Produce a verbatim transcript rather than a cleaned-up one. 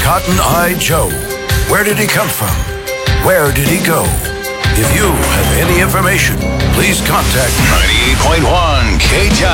Cotton Eye Joe? Where did he come from? Where did he go? If you have any information, please contact ninety-eight point one K J